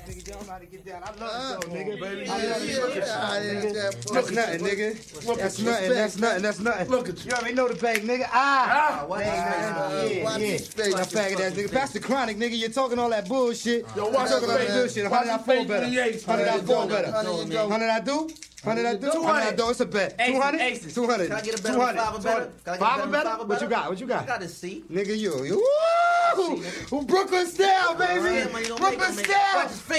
nigga. Y'all know how to get down. I love it, though, nigga. Baby, Look nothing, nigga. That's nothing. That's nothing. That's nothing. Look at you. You already know the bag, nigga. Watch his face, Yeah, faggot ass nigga. Pass the chronic, nigga. You're talking all that bullshit. Yo, watch talking all that his bullshit. face. 100 I fall Watch better. his face. 100 I fall better. 100 I do? 100 I do? 100 I do. It's a bet. 200? Aces. 200. Can I get a better with five or better? Can I get a Five or better with better? five or What you got? What you I got? got a C. Nigga, you. Woo! Brooklyn style, baby. Brooklyn Brooklyn style. Watch his face.